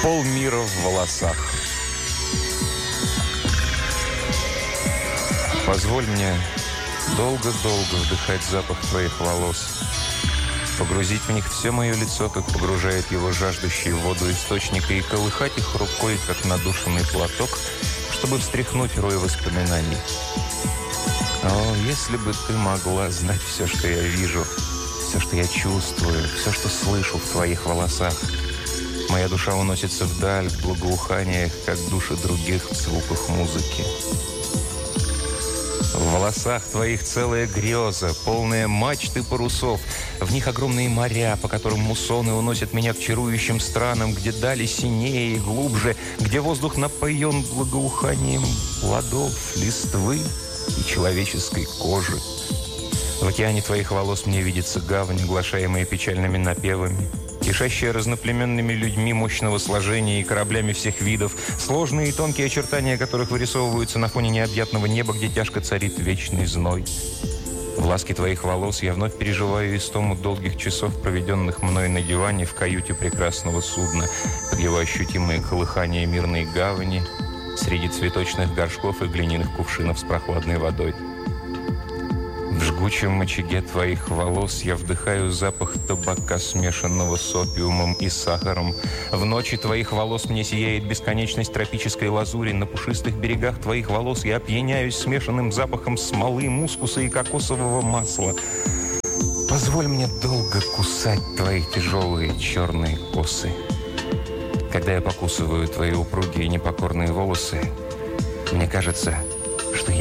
Полмира в волосах. Позволь мне долго-долго вдыхать запах твоих волос, погрузить в них все мое лицо, как погружает его жаждущий в воду источника, и колыхать их рукой, как надушенный платок, чтобы встряхнуть рой воспоминаний. О, если бы ты могла знать все, что я вижу, все, что я чувствую, все, что слышу в твоих волосах. Моя душа уносится вдаль в благоуханиях, как души других в звуках музыки. В волосах твоих целая греза, полная мачт и парусов. В них огромные моря, по которым муссоны уносят меня к чарующим странам, где дали синее и глубже, где воздух напоен благоуханием плодов, листвы и человеческой кожи. В океане твоих волос мне видится гавань, оглашаемая печальными напевами, кишащая разноплеменными людьми мощного сложения и кораблями всех видов, сложные и тонкие очертания которых вырисовываются на фоне необъятного неба, где тяжко царит вечный зной. В ласке твоих волос я вновь переживаю истому долгих часов, проведенных мной на диване в каюте прекрасного судна, под его ощутимое колыхание мирной гавани, среди цветочных горшков и глиняных кувшинов с прохладной водой. В жгучем очаге твоих волос я вдыхаю запах табака, смешанного с опиумом и сахаром. В ночи твоих волос мне сияет бесконечность тропической лазури. На пушистых берегах твоих волос я опьяняюсь смешанным запахом смолы, мускуса и кокосового масла. Позволь мне долго кусать твои тяжелые черные косы. Когда я покусываю твои упругие непокорные волосы, мне кажется, что я